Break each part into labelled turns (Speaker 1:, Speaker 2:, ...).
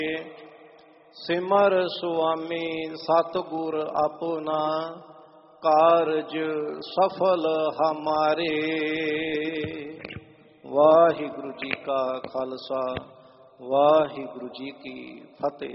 Speaker 1: सिमर सुआमी सतगुर अपना कारज सफल हमारे। वाहिगुरु जी का खालसा वाहिगुरु जी की फतेह।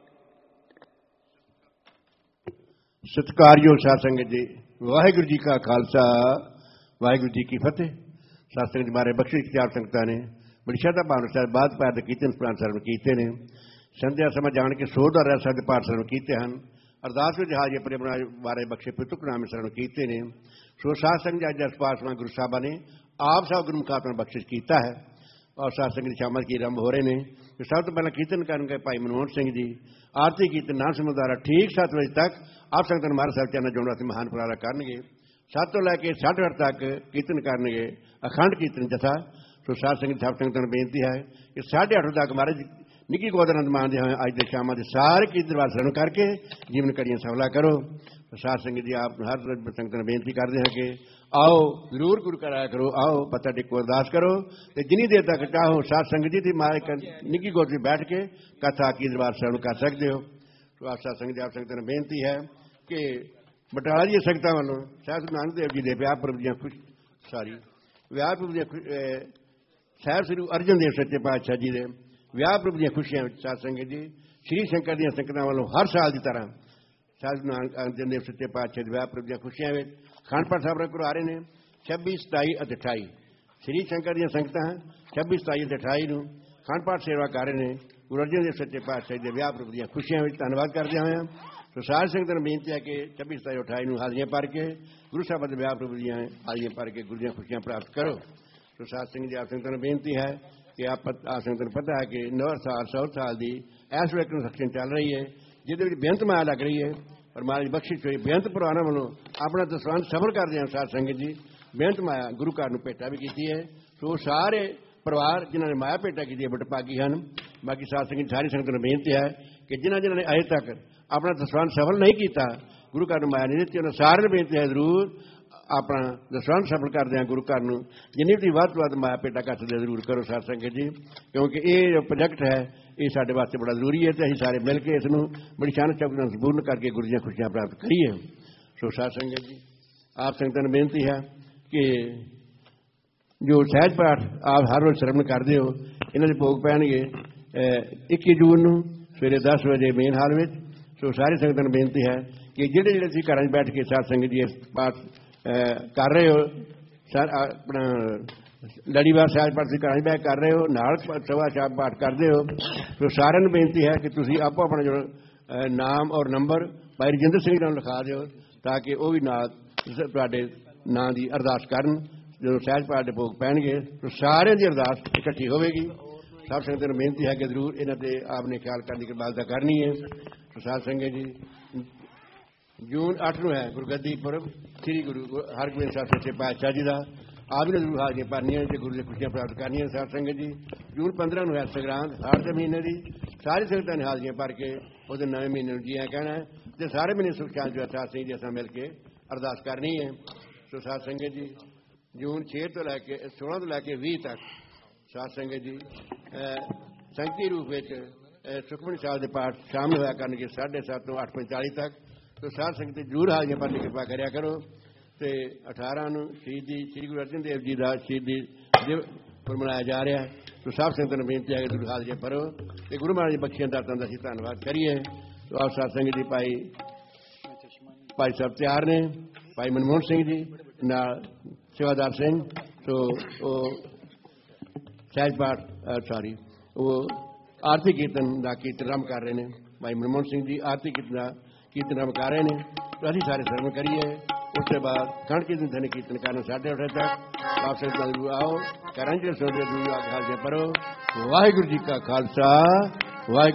Speaker 2: सत्कारयोग साध संगत जी, वाहिगुरु जी का खालसा वाहिगुरु जी की फतेह। साध संगत जी मारे बख्शी चार संगतां ने बड़ी श्रद्धा भावना साथ बात पैर के कीर्तन प्राण सर्व कीते ने। संध्या समय जान के सोध और रहस्य के पाठ सर्व कीते हैं। अरदास विच हाजिर अपने बारे बख्शे पितुक नाम सर्व कीते ने। सो साध संगत जी अज पास में गुरु साहबा ने आप सब गुरु मुखात में बख्शिश किया है और साध संगत शामल की आरंभ हो रहे हैं। तो सब तो पहला कीर्तन करेंगे भाई मनमोहन सिंह जी। आरती कीर्तन नाम समुदारा ठीक 7 बजे तक आप संगत महाराज साहब चैनल जोड़ना से महान पुरारा करेंगे। 7 तो लैके 8:30 तक कीर्तन करेंगे अखंड कीर्तन जथा। सो साध संगत सब संगत बेनती है कि 8:30 तक महाराज निकी गोदानंद मानते हैं अज के शाम के सारे कीर्तन वाल श्रवण करके जीवन कड़ियां सफला करो। तो साध संगत जी आप हर संगत ने बेनती करते हैं कि आओ जरूर गुरु कराया करो, आओ पता टेको अरदास करो। तो जिनी देर तक चाहो साध संगत जी की मारे निकी गोद में बैठ के कथा की दरबार श्रवण कर सकते हो। तो आप साध संगत जी आप संगत ने बेनती है कि बटाला जी संगत वालों साहब गुरु नानक देव जी के विआह पुरब दियां खुश सारी विआह पुरब दियां साहब श्री अर्जन देव सच्चे पातशाह जी के विआह पुरब दियां खुशियां साध संगत जी श्री शंकर दियां संगतां वालों हर साल की तरह साहब गुरु नानक अर्जन देव सच्चे पातशाह विआह पुरब दियां खुशियां अखंड पाठ साहब करो आ रहे हैं 26, 27 और 28। श्री शंकर दियां संगतां 26, 27 और 28 नूं अखंड पाठ सेवा कर रहे हैं। गुरु अर्जन देव सच्चे पातशाह के विआह पुरब दियां खुशियां धन्यवाद करते हुए। तो सारी संगत ने बेनती है कि 26, 27 और 28 हाजिरियां भर के गुरु साहब के विआह पुरब दियां हाजिरियां भर के गुरु दियां खुशियां प्राप्त करो। तो साध संगत जी आप संगत ने बेनती है कि आप संगत ने पता है कि 9 साल 100 साल की इस वे कंस्ट्रक्शन चल रही है जिसे बेअंत माया लग रही है और महाराज बख्शिश हुई बेअंत पुराना वालों अपना दसवंध सफल करते हैं। साध संगत जी बेअंत माया गुरु घर में भेटा भी की है। तो सारे परिवार जिन्होंने माया भेटा की बटभागी हैं। बाकी साध संगत सारी संगत ने बेनती है कि जिन्होंने अजे तक अपना दसवंध सफल नहीं किया गुरु घर माया नहीं दी उन्होंने सारे बेनती है जरूर अपना दसवंध सफल करते हैं। गुरु घर जिन्नी भी वध माया भेटा कर सकते जरूर करो साध संगत जी, क्योंकि ये जो प्रोजेक्ट है ये साढ़े वास्ते बड़ा जरूरी है। तो अं सारे मिल के इसनूं बड़ी शान चौक संपूर्ण करके गुरु दी खुशियां प्राप्त करिए। सो साध संगत जी आप संगत ने बेनती है कि जो सहज पाठ आप हर रोज श्रवण करते हो इन्हों के भोग पैणगे 21 जून को सवेरे 10 बजे मेन हाल में। सो सारी संगत ने बेनती है कि जेडे जेडे घर बैठ के साध संगत जी पाठ कर रहे हो अपना लड़ीवार सहज पाठ घर बैठ कर रहे हो नाल सवा साहब पाठ करते हो। तो सारे बेनती है कि तुम आपो अपना जो नाम और नंबर भाई रजिंदर सिंह जी लिखा दो ताकि वह भी नाल नाम की अरदास करन। जो सहज पाठ के भोग पैणगे तो सारे की अरदास इकट्ठी होगी। सब संगत ने बेनती है कि जरूर इन्हों पर आपने ख्याल करने की बात करनी है। तो साध संगत जी जून 8 को है गुरगद्दी पुरब श्री गुरु हरगोबिंद साहब सच्चे पातशाह जी का। आप भी जरूर हाजिरियां भरनियां तो गुरु की खुशियां प्राप्त करनियां। साध संगत जी जून 15 को है संग्रांद हाड़ के महीने की सारी संगतां ने हाजिरियां भर के उस नवे महीने जी कहना है तो सारे महीने सुख शांति साध संगत जी असां मिल के अरदास करनी है। तो साध संगत जी जून 6 तो लैके 16 तो लैके 20 तक साध संगत जी संगती रूप में सुखमनी साहब के पाठ शामिल होया करनगे 7:30 तो 8:45 तक। तो साध संगत जरूर हाजिरियां भरने की कृपा करिया करो। तो 18 को शहीदी श्री गुरु अर्जन देव जी का शहीदी दिवस मनाया जा रहा है। तो सब संगत ने बेनती है कि जरूर हाजिरियां भरो तो गुरु महाराज बख्शियां दातां दा असीं धन्नवाद करिए। तो आप साध संगत जी भाई साहब तैयार ने भाई मनमोहन सिंह जी नाल सेवादार सिंह। तो सहज पाठ सॉरी वो आरती कीर्तन का कीर्तन आरंभ कर रहे हैं। भाई मनमोहन सिंह जी आरती कीर्तन आरंभ कर रहे हैं। तो असीं सारे श्रवण करिए। उसके बाद खंड कीर्तन धन कीर्तन करना 8:30 तक आप सब जरूर आओ करेंगे। जरूर हाजिर भरो। वाहिगुरू जी का खालसा वाहिगुरू।